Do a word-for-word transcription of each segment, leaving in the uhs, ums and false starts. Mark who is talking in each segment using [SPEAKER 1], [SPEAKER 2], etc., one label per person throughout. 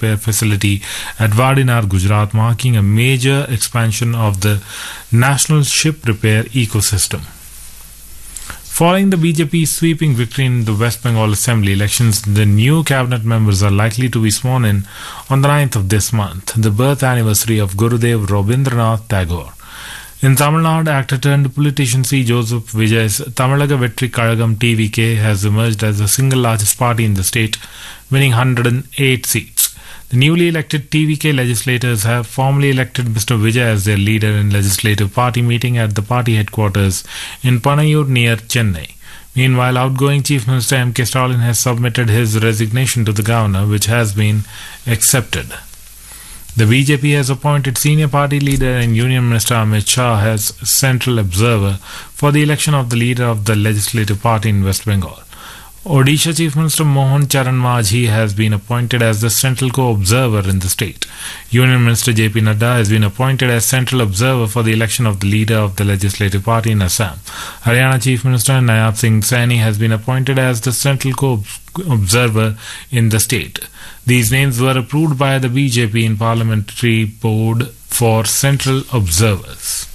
[SPEAKER 1] repair facility at Vadinar, Gujarat, marking a major expansion of the national ship repair ecosystem. Following the B J P's sweeping victory in the West Bengal Assembly elections, the new cabinet members are likely to be sworn in on the ninth of this month, the birth anniversary of Gurudev Rabindranath Tagore. In Tamil Nadu, actor turned politician C. Joseph Vijay's Tamilaga Vetri Kazhagam T V K has emerged as the single largest party in the state, winning one hundred eight seats. The newly elected T V K legislators have formally elected Mister Vijay as their leader in legislative party meeting at the party headquarters in Panayur near Chennai. Meanwhile, outgoing Chief Minister M K Stalin has submitted his resignation to the governor, which has been accepted. The B J P has appointed senior party leader and Union Minister Amit Shah as central observer for the election of the leader of the legislative party in West Bengal. Odisha Chief Minister Mohan Charan Majhi has been appointed as the central co-observer in the state. Union Minister J P Nadda has been appointed as central observer for the election of the leader of the legislative party in Assam. Haryana Chief Minister Nayab Singh Saini has been appointed as the central co-observer in the state. These names were approved by the B J P in Parliamentary Board for Central Observers.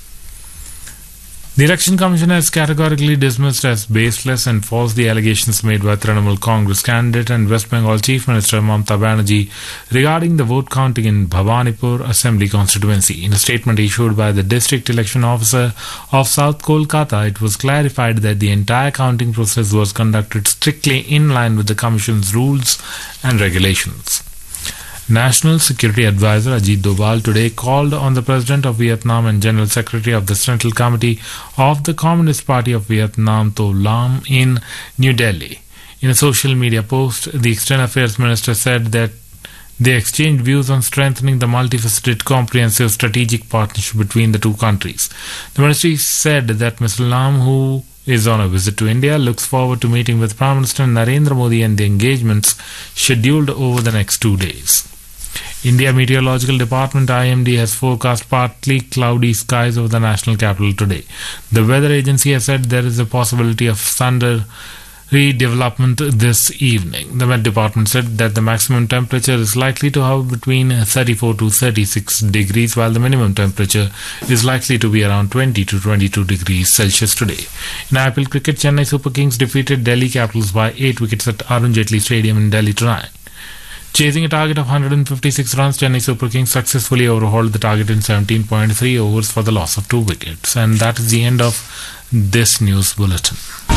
[SPEAKER 1] The Election Commission has categorically dismissed as baseless and false the allegations made by Trinamool Congress candidate and West Bengal Chief Minister Mamata Banerjee regarding the vote counting in Bhawanipur Assembly constituency. In a statement issued by the District Election Officer of South Kolkata, it was clarified that the entire counting process was conducted strictly in line with the Commission's rules and regulations. National Security Advisor Ajit Doval today called on the President of Vietnam and General Secretary of the Central Committee of the Communist Party of Vietnam To Lam in New Delhi. In a social media post, the External Affairs Minister said that they exchanged views on strengthening the multifaceted, comprehensive strategic partnership between the two countries. The ministry said that Mister Lam, who is on a visit to India, looks forward to meeting with Prime Minister Narendra Modi and the engagements scheduled over the next two days. India Meteorological Department I M D has forecast partly cloudy skies over the national capital today. The weather agency has said there is a possibility of thunder redevelopment this evening. The Met Department said that the maximum temperature is likely to hover between thirty-four to thirty-six degrees, while the minimum temperature is likely to be around twenty to twenty-two degrees Celsius today. In I P L cricket, Chennai Super Kings defeated Delhi Capitals by eight wickets at Arun Jaitley Stadium in Delhi tonight. Chasing a target of one hundred fifty-six runs, Chennai Super Kings successfully overhauled the target in seventeen point three overs for the loss of two wickets. And that is the end of this news bulletin.